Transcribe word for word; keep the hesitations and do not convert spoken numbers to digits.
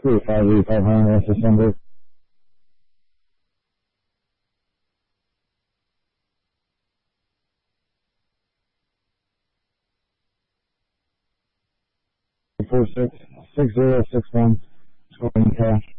three five eight five hundred, that's the number. Four six six zero six one, going cash.